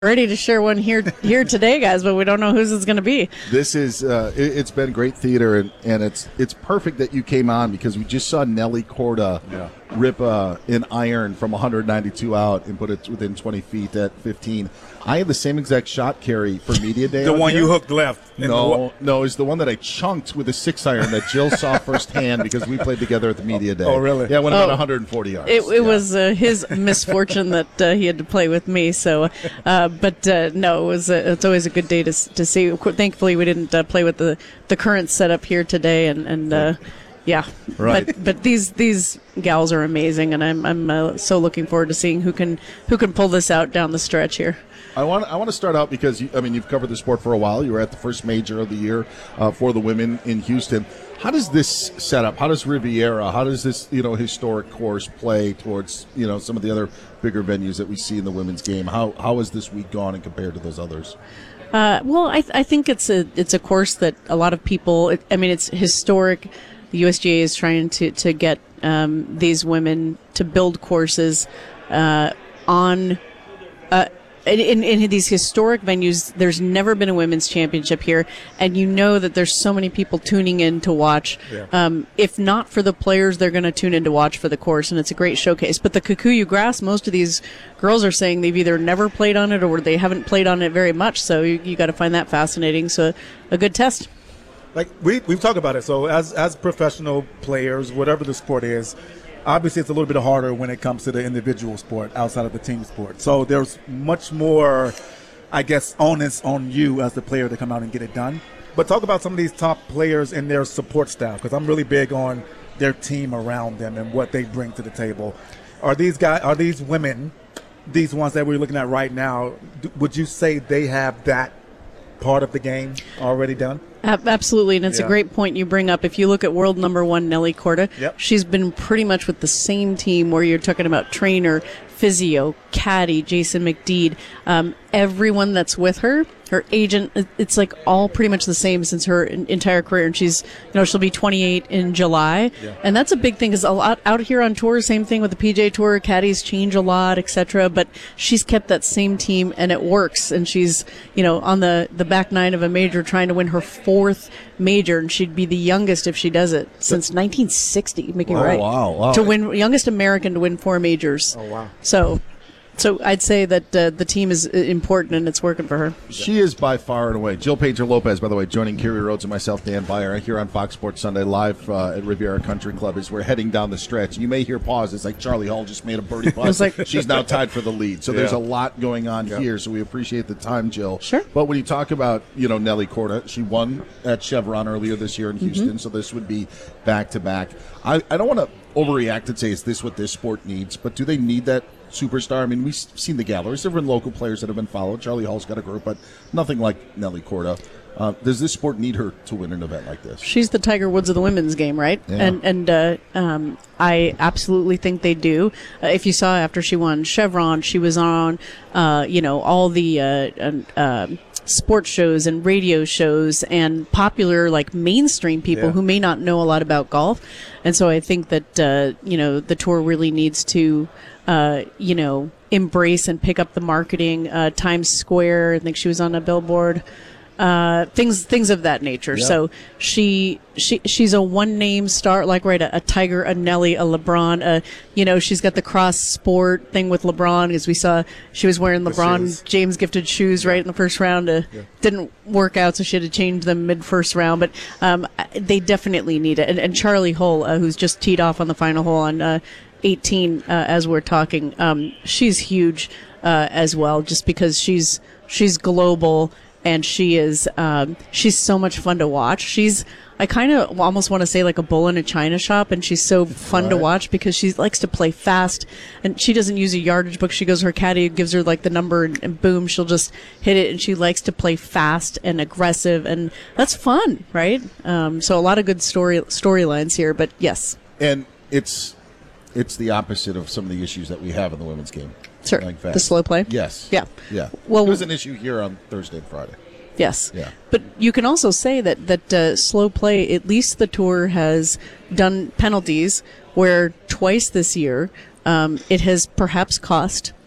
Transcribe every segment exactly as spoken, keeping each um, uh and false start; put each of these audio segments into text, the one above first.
Ready to share one here here today, guys, but we don't know whose it's going to be. This is uh, it, it's been great theater, and, and it's it's perfect that you came on because we just saw Nelly Korda yeah. rip uh, an iron from one ninety-two out and put it within twenty feet at fifteen. I had the same exact shot carry for Media Day. The one here. you hooked left. No, no, it's the one that I chunked with a six iron that Jill saw firsthand because we played together at the Media Day. Oh, really? Yeah, it went oh, about one hundred forty yards. It, it yeah. was uh, his misfortune that uh, he had to play with me. So, uh, but uh, no, it was. A, it's always a good day to to see. Thankfully, we didn't uh, play with the, the current setup here today, and and. Uh, Yeah, right. But but these these gals are amazing, and I'm I'm uh, so looking forward to seeing who can who can pull this out down the stretch here. I want I want to start out because you, I mean you've covered the sport for a while. You were at the first major of the year uh, for the women in Houston. How does this set up? How does Riviera? How does this you know historic course play towards you know some of the other bigger venues that we see in the women's game? How how has this week gone and compared to those others? Uh, well, I th- I think it's a it's a course that a lot of people. It, I mean, it's historic. The U S G A is trying to, to get um, these women to build courses uh, on uh, in, in these historic venues. There's never been a women's championship here, and you know that there's so many people tuning in to watch. Yeah. Um, if not for the players, they're going to tune in to watch for the course, and it's a great showcase. But the Kikuyu grass, most of these girls are saying they've either never played on it or they haven't played on it very much, so you, you got to find that fascinating. So a good test. Like we we've talked about it. So as as professional players, whatever the sport is, obviously it's a little bit harder when it comes to the individual sport outside of the team sport. So there's much more, I guess, onus on you as the player to come out and get it done. But talk about some of these top players and their support staff, because I'm really big on their team around them and what they bring to the table. Are these guys? Are these women? These ones that we're looking at right now? Would you say they have that part of the game already done? Absolutely, and it's yeah. a great point you bring up. If you look at world number one, Nelly Korda, yep. she's been pretty much with the same team where you're talking about trainer, physio, caddy, Jason McDeed, um, everyone that's with her, her agent, it's like all pretty much the same since her entire career. And she's, you know, she'll be twenty-eight in July. Yeah. And that's a big thing because a lot out here on tour, same thing with the P G A Tour, caddies change a lot, et cetera. But she's kept that same team and it works. And she's, you know, on the, the back nine of a major trying to win her fourth major. And she'd be the youngest if she does it since nineteen sixty, make it oh, right. Wow, wow. To win, youngest American to win four majors. Oh, wow. So, so I'd say that uh, the team is important and it's working for her. She is by far and away. Jill Painter Lopez, by the way, joining Kerry Rhodes and myself, Dan Byer, here on Fox Sports Sunday live uh, at Riviera Country Club as we're heading down the stretch. You may hear pauses like Charlie Hall just made a birdie putt. like, she's now tied for the lead. So yeah. there's a lot going on yeah. here. So we appreciate the time, Jill. Sure. But when you talk about, you know, Nelly Korda, she won at Chevron earlier this year in Houston. Mm-hmm. So this would be back to back. I I don't want to overreact and say, is this what this sport needs? But do they need that superstar? I mean, we've seen the galleries. There have been local players that have been followed. Charlie Hall's got a group, but nothing like Nelly Korda. Uh, does this sport need her to win an event like this? She's the Tiger Woods of the women's game, right? Yeah. And and uh, um, I absolutely think they do. Uh, if you saw after she won Chevron, she was on, uh, you know, all the uh, uh, sports shows and radio shows and popular, like, mainstream people yeah. who may not know a lot about golf. And so I think that, uh, you know, the tour really needs to, uh, you know, embrace and pick up the marketing. Uh, Times Square, I think she was on a billboard. Uh, things, things of that nature. Yeah. So she, she, she's a one name star, like, right, a, a Tiger, a Nelly, a LeBron, uh, you know, she's got the cross sport thing with LeBron, as we saw, she was wearing LeBron James gifted shoes right in the first round. Uh, yeah. Didn't work out, so she had to change them mid first round, but, um, they definitely need it. And, and Charlie Hull, uh, who's just teed off on the final hole on, uh, eighteen, uh, as we're talking, um, she's huge, uh, as well, just because she's, she's global. And she is, um, she's so much fun to watch. She's, I kind of almost want to say like a bull in a china shop, and she's so fun right. to watch because she likes to play fast, and she doesn't use a yardage book. She goes, her caddy gives her like the number, and, and boom, she'll just hit it, and she likes to play fast and aggressive, and that's fun, right? Um, so a lot of good story storylines here, but yes. And it's it's the opposite of some of the issues that we have in the women's game. Sure. The slow play? Yes. Yeah. Yeah. Well, it was an issue here on Thursday and Friday. Yes. Yeah. But you can also say that, that uh, slow play, at least the tour has done penalties where twice this year um, it has perhaps cost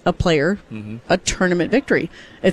a player Mm-hmm. a tournament victory. It's